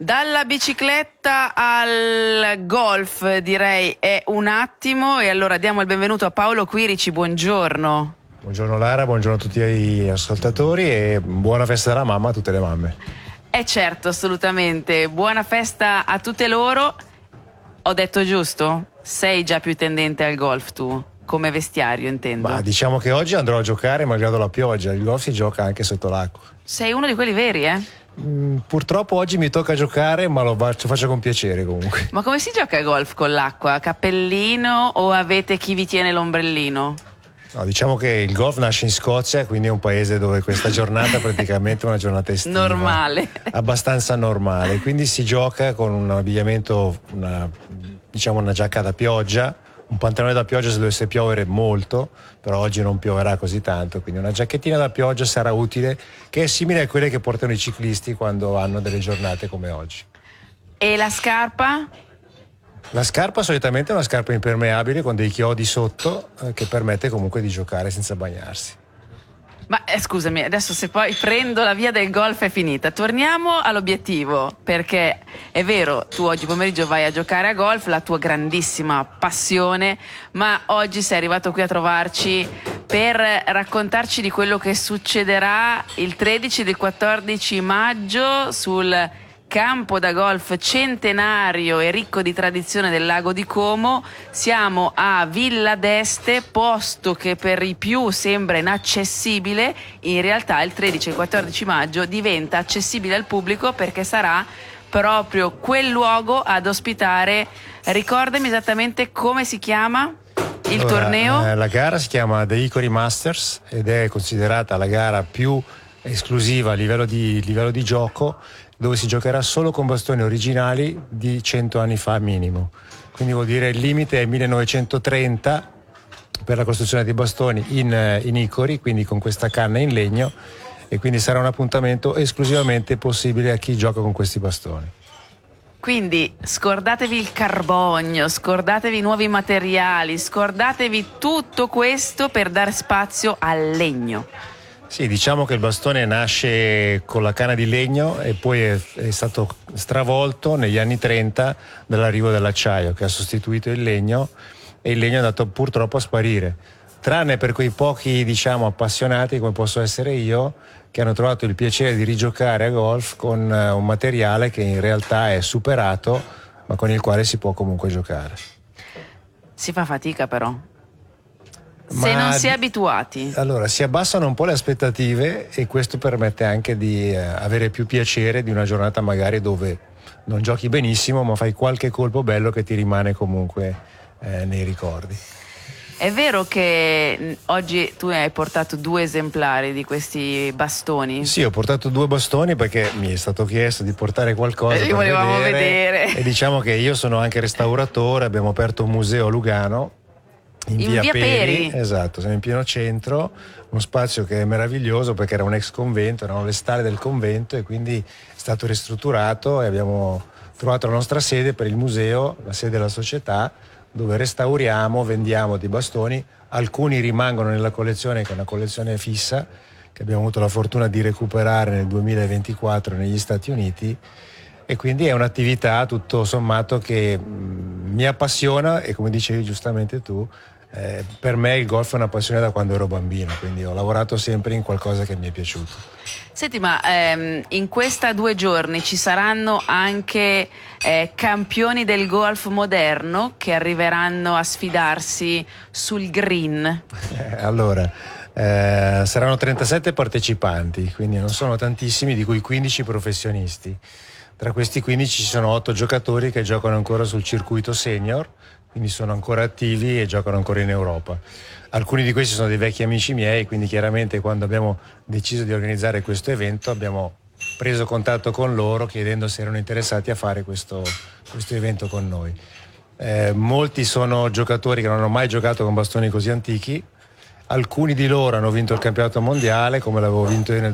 Dalla bicicletta al golf, direi, è un attimo, e allora diamo il benvenuto a Paolo Quirici. Buongiorno. Buongiorno Lara, buongiorno a tutti gli ascoltatori e buona festa della mamma a tutte le mamme. Certo, assolutamente. Buona festa a tutte loro. Ho detto giusto? Sei già più tendente al golf tu? Come vestiario, intendo. Ma diciamo che oggi andrò a giocare malgrado la pioggia. Il golf si gioca anche sotto l'acqua. Sei uno di quelli veri, eh? Purtroppo oggi mi tocca giocare, ma lo faccio con piacere comunque. Ma come si gioca a golf con l'acqua? Cappellino o avete chi vi tiene l'ombrellino? No, diciamo che il golf nasce in Scozia, quindi è un paese dove questa giornata è praticamente una giornata estiva. Normale. Abbastanza normale. Quindi si gioca con un abbigliamento, una giacca da pioggia, un pantalone da pioggia se dovesse piovere molto, però oggi non pioverà così tanto, quindi una giacchettina da pioggia sarà utile, che è simile a quelle che portano i ciclisti quando hanno delle giornate come oggi. E la scarpa? La scarpa solitamente è una scarpa impermeabile con dei chiodi sotto che permette comunque di giocare senza bagnarsi. Ma scusami, adesso se poi prendo la via del golf è finita. Torniamo all'obiettivo, perché è vero, tu oggi pomeriggio vai a giocare a golf, la tua grandissima passione, ma oggi sei arrivato qui a trovarci per raccontarci di quello che succederà il 13 ed il 14 maggio sul campo da golf centenario e ricco di tradizione del lago di Como. Siamo a Villa d'Este, posto che per i più sembra inaccessibile. In realtà il 13 e il 14 maggio diventa accessibile al pubblico, perché sarà proprio quel luogo ad ospitare. Ricordami esattamente come si chiama il torneo? La gara si chiama The Hickory Masters ed è considerata la gara più esclusiva a livello di gioco, dove si giocherà solo con bastoni originali di 100 anni fa minimo. Quindi vuol dire il limite è 1930 per la costruzione dei bastoni in Hickory, quindi con questa canna in legno, e quindi sarà un appuntamento esclusivamente possibile a chi gioca con questi bastoni. Quindi scordatevi il carbonio, scordatevi i nuovi materiali, scordatevi tutto questo per dare spazio al legno. Sì, diciamo che il bastone nasce con la canna di legno e poi è stato stravolto negli anni 30 dall'arrivo dell'acciaio, che ha sostituito il legno, e il legno è andato purtroppo a sparire, tranne per quei pochi, appassionati come posso essere io, che hanno trovato il piacere di rigiocare a golf con un materiale che in realtà è superato, ma con il quale si può comunque giocare. Si fa fatica però. Se non si è abituati. Allora, si abbassano un po' le aspettative, e questo permette anche di avere più piacere di una giornata magari dove non giochi benissimo, ma fai qualche colpo bello che ti rimane comunque nei ricordi. È vero che oggi tu hai portato 2 esemplari di questi bastoni? Sì, ho portato 2 bastoni perché mi è stato chiesto di portare qualcosa li per volevamo vedere. E diciamo che io sono anche restauratore, abbiamo aperto un museo a Lugano, in via Peri. Esatto, siamo in pieno centro, uno spazio che è meraviglioso perché era un ex convento, erano le stalle del convento, e quindi è stato ristrutturato e abbiamo trovato la nostra sede per il museo, la sede della società, dove restauriamo, vendiamo dei bastoni. Alcuni rimangono nella collezione, che è una collezione fissa che abbiamo avuto la fortuna di recuperare nel 2024 negli Stati Uniti, e quindi è un'attività tutto sommato che mi appassiona, e come dicevi giustamente tu, per me il golf è una passione da quando ero bambino, quindi ho lavorato sempre in qualcosa che mi è piaciuto. Senti, ma in questa 2 giorni ci saranno anche campioni del golf moderno che arriveranno a sfidarsi sul green? Allora, saranno 37 partecipanti, quindi non sono tantissimi, di cui 15 professionisti. Tra questi 15 ci sono 8 giocatori che giocano ancora sul circuito senior, quindi sono ancora attivi e giocano ancora in Europa. Alcuni di questi sono dei vecchi amici miei, quindi chiaramente quando abbiamo deciso di organizzare questo evento abbiamo preso contatto con loro chiedendo se erano interessati a fare questo evento con noi. Molti sono giocatori che non hanno mai giocato con bastoni così antichi, alcuni di loro hanno vinto il campionato mondiale, come l'avevo vinto io nel